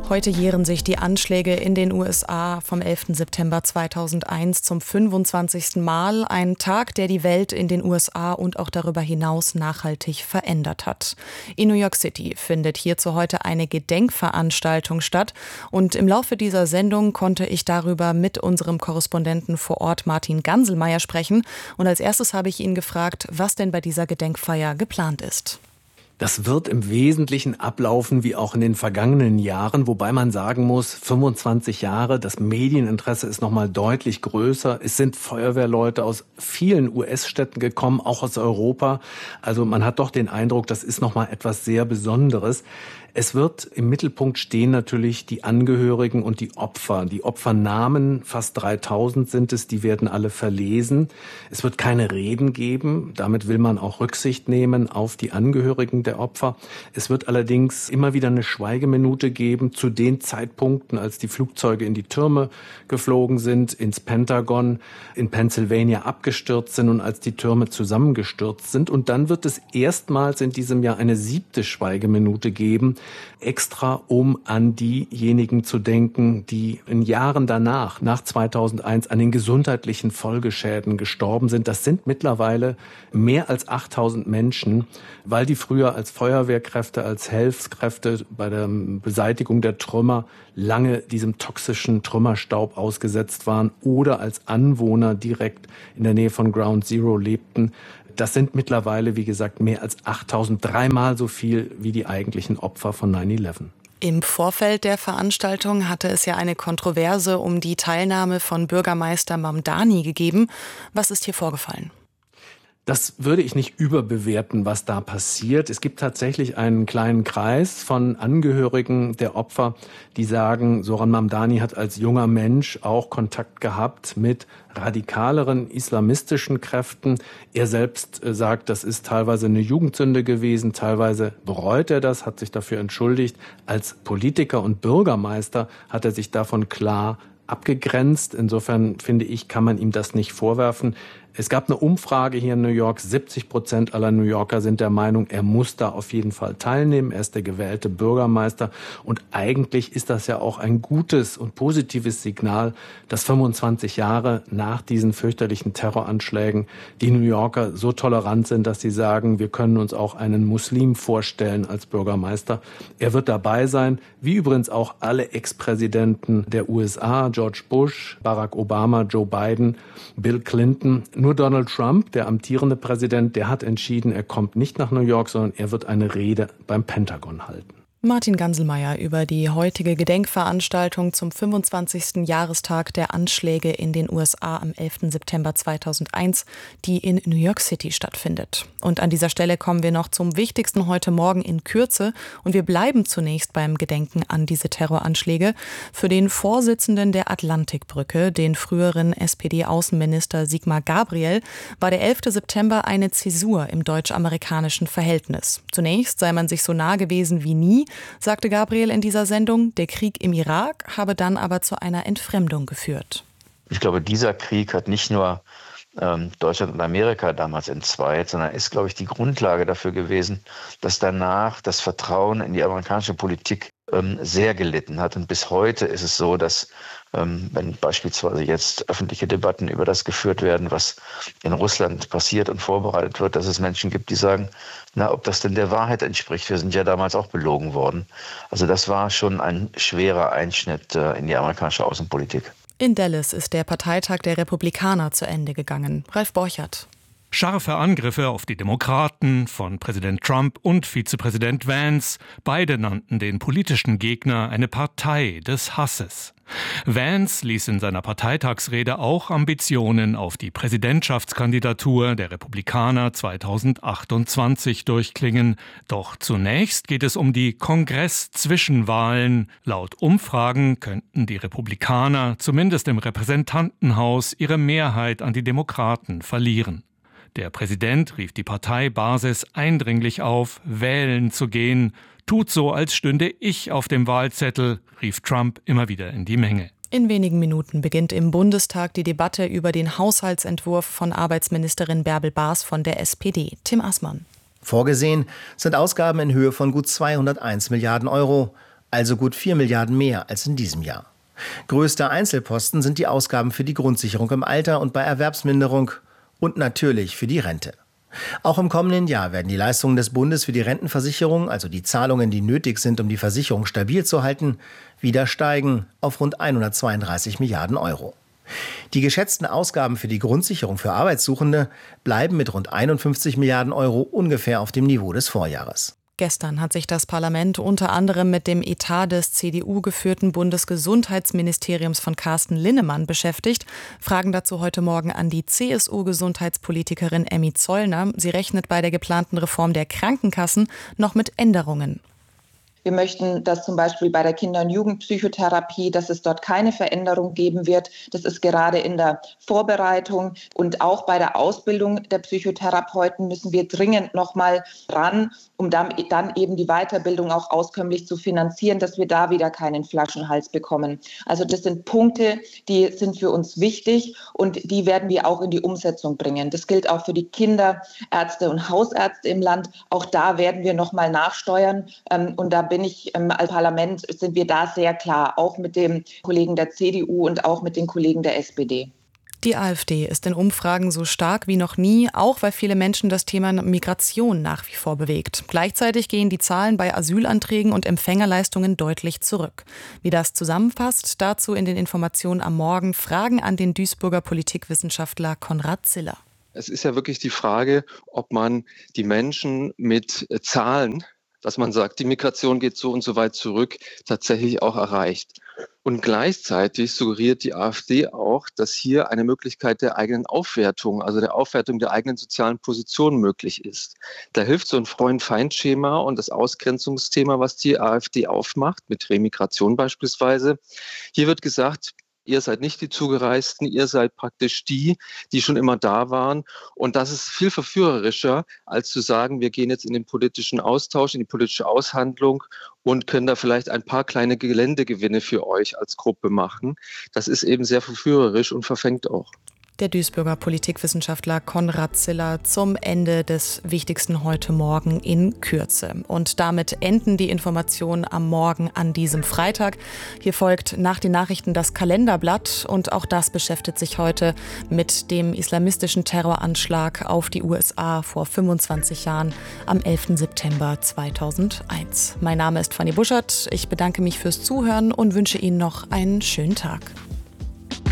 Heute jähren sich die Anschläge in den USA vom 11. September 2001 zum 25. Mal. Ein Tag, der die Welt in den USA und auch darüber hinaus nachhaltig verändert hat. In New York City findet hierzu heute eine Gedenkveranstaltung statt. Und im Laufe dieser Sendung konnte ich darüber mit unserem Korrespondenten vor Ort Martin Ganselmeier sprechen. Und als erstes habe ich ihn gefragt, was denn bei dieser Gedenkfeier geplant ist. Das wird im Wesentlichen ablaufen wie auch in den vergangenen Jahren, wobei man sagen muss, 25 Jahre, das Medieninteresse ist noch mal deutlich größer. Es sind Feuerwehrleute aus vielen US-Städten gekommen, auch aus Europa. Also man hat doch den Eindruck, das ist noch mal etwas sehr Besonderes. Es wird im Mittelpunkt stehen natürlich die Angehörigen und die Opfer. Die Opfernamen, fast 3000 sind es, die werden alle verlesen. Es wird keine Reden geben. Damit will man auch Rücksicht nehmen auf die Angehörigen der Opfer. Es wird allerdings immer wieder eine Schweigeminute geben zu den Zeitpunkten, als die Flugzeuge in die Türme geflogen sind, ins Pentagon, in Pennsylvania abgestürzt sind und als die Türme zusammengestürzt sind. Und dann wird es erstmals in diesem Jahr eine 7. Schweigeminute geben, extra um an diejenigen zu denken, die in Jahren danach, nach 2001, an den gesundheitlichen Folgeschäden gestorben sind. Das sind mittlerweile mehr als 8000 Menschen, weil die früher als Feuerwehrkräfte, als Hilfskräfte bei der Beseitigung der Trümmer lange diesem toxischen Trümmerstaub ausgesetzt waren oder als Anwohner direkt in der Nähe von Ground Zero lebten. Das sind mittlerweile, wie gesagt, mehr als 8000, 3-mal so viel wie die eigentlichen Opfer von 9/11. Im Vorfeld der Veranstaltung hatte es ja eine Kontroverse um die Teilnahme von Bürgermeister Mamdani gegeben. Was ist hier vorgefallen? Das würde ich nicht überbewerten, was da passiert. Es gibt tatsächlich einen kleinen Kreis von Angehörigen der Opfer, die sagen, Zoran Mamdani hat als junger Mensch auch Kontakt gehabt mit radikaleren islamistischen Kräften. Er selbst sagt, das ist teilweise eine Jugendsünde gewesen, teilweise bereut er das, hat sich dafür entschuldigt. Als Politiker und Bürgermeister hat er sich davon klar abgegrenzt. Insofern finde ich, kann man ihm das nicht vorwerfen. Es gab eine Umfrage hier in New York. 70% aller New Yorker sind der Meinung, er muss da auf jeden Fall teilnehmen. Er ist der gewählte Bürgermeister. Und eigentlich ist das ja auch ein gutes und positives Signal, dass 25 Jahre nach diesen fürchterlichen Terroranschlägen die New Yorker so tolerant sind, dass sie sagen, wir können uns auch einen Muslim vorstellen als Bürgermeister. Er wird dabei sein, wie übrigens auch alle Ex-Präsidenten der USA, George Bush, Barack Obama, Joe Biden, Bill Clinton. Nur Donald Trump, der amtierende Präsident, der hat entschieden, er kommt nicht nach New York, sondern er wird eine Rede beim Pentagon halten. Martin Ganselmeier über die heutige Gedenkveranstaltung zum 25. Jahrestag der Anschläge in den USA am 11. September 2001, die in New York City stattfindet. Und an dieser Stelle kommen wir noch zum Wichtigsten heute Morgen in Kürze. Und wir bleiben zunächst beim Gedenken an diese Terroranschläge. Für den Vorsitzenden der Atlantikbrücke, den früheren SPD-Außenminister Sigmar Gabriel, war der 11. September eine Zäsur im deutsch-amerikanischen Verhältnis. Zunächst sei man sich so nah gewesen wie nie, sagte Gabriel in dieser Sendung. Der Krieg im Irak habe dann aber zu einer Entfremdung geführt. Ich glaube, dieser Krieg hat nicht nur Deutschland und Amerika damals entzweit, sondern ist, glaube ich, die Grundlage dafür gewesen, dass danach das Vertrauen in die amerikanische Politik sehr gelitten hat. Und bis heute ist es so, dass wenn beispielsweise jetzt öffentliche Debatten über das geführt werden, was in Russland passiert und vorbereitet wird, dass es Menschen gibt, die sagen, na, ob das denn der Wahrheit entspricht. Wir sind ja damals auch belogen worden. Also das war schon ein schwerer Einschnitt in die amerikanische Außenpolitik. In Dallas ist der Parteitag der Republikaner zu Ende gegangen. Ralf Borchert. Scharfe Angriffe auf die Demokraten von Präsident Trump und Vizepräsident Vance. Beide nannten den politischen Gegner eine Partei des Hasses. Vance ließ in seiner Parteitagsrede auch Ambitionen auf die Präsidentschaftskandidatur der Republikaner 2028 durchklingen. Doch zunächst geht es um die Kongress-Zwischenwahlen. Laut Umfragen könnten die Republikaner zumindest im Repräsentantenhaus ihre Mehrheit an die Demokraten verlieren. Der Präsident rief die Parteibasis eindringlich auf, wählen zu gehen. Tut so, als stünde ich auf dem Wahlzettel, rief Trump immer wieder in die Menge. In wenigen Minuten beginnt im Bundestag die Debatte über den Haushaltsentwurf von Arbeitsministerin Bärbel Baas von der SPD. Tim Assmann. Vorgesehen sind Ausgaben in Höhe von gut 201 Milliarden Euro. also gut 4 Milliarden mehr als in diesem Jahr. Größter Einzelposten sind die Ausgaben für die Grundsicherung im Alter und bei Erwerbsminderung und natürlich für die Rente. Auch im kommenden Jahr werden die Leistungen des Bundes für die Rentenversicherung, also die Zahlungen, die nötig sind, um die Versicherung stabil zu halten, wieder steigen auf rund 132 Milliarden Euro. Die geschätzten Ausgaben für die Grundsicherung für Arbeitssuchende bleiben mit rund 51 Milliarden Euro ungefähr auf dem Niveau des Vorjahres. Gestern hat sich das Parlament unter anderem mit dem Etat des CDU-geführten Bundesgesundheitsministeriums von Carsten Linnemann beschäftigt. Fragen dazu heute Morgen an die CSU-Gesundheitspolitikerin Emmy Zollner. Sie rechnet bei der geplanten Reform der Krankenkassen noch mit Änderungen. Wir möchten, dass zum Beispiel bei der Kinder- und Jugendpsychotherapie, dass es dort keine Veränderung geben wird. Das ist gerade in der Vorbereitung. Und auch bei der Ausbildung der Psychotherapeuten müssen wir dringend noch mal ran, um dann eben die Weiterbildung auch auskömmlich zu finanzieren, dass wir da wieder keinen Flaschenhals bekommen. Also das sind Punkte, die sind für uns wichtig und die werden wir auch in die Umsetzung bringen. Das gilt auch für die Kinderärzte und Hausärzte im Land. Auch da werden wir noch mal nachsteuern. Und da als Parlament sind wir da sehr klar, auch mit den Kollegen der CDU und auch mit den Kollegen der SPD. Die AfD ist in Umfragen so stark wie noch nie, auch weil viele Menschen das Thema Migration nach wie vor bewegt. Gleichzeitig gehen die Zahlen bei Asylanträgen und Empfängerleistungen deutlich zurück. Wie das zusammenfasst, dazu in den Informationen am Morgen Fragen an den Duisburger Politikwissenschaftler Konrad Ziller. Es ist ja wirklich die Frage, ob man die Menschen mit Zahlen, dass man sagt, die Migration geht so und so weit zurück, tatsächlich auch erreicht. Und gleichzeitig suggeriert die AfD auch, dass hier eine Möglichkeit der eigenen Aufwertung, also der Aufwertung der eigenen sozialen Position möglich ist. Da hilft so ein Freund-Feind-Schema und das Ausgrenzungsthema, was die AfD aufmacht, mit Remigration beispielsweise. Hier wird gesagt, ihr seid nicht die Zugereisten, ihr seid praktisch die schon immer da waren. Und das ist viel verführerischer, als zu sagen, wir gehen jetzt in den politischen Austausch, in die politische Aushandlung und können da vielleicht ein paar kleine Geländegewinne für euch als Gruppe machen. Das ist eben sehr verführerisch und verfängt auch. Der Duisburger Politikwissenschaftler Konrad Ziller zum Ende des Wichtigsten heute Morgen in Kürze. Und damit enden die Informationen am Morgen an diesem Freitag. Hier folgt nach den Nachrichten das Kalenderblatt und auch das beschäftigt sich heute mit dem islamistischen Terroranschlag auf die USA vor 25 Jahren am 11. September 2001. Mein Name ist Fanny Buschert. Ich bedanke mich fürs Zuhören und wünsche Ihnen noch einen schönen Tag.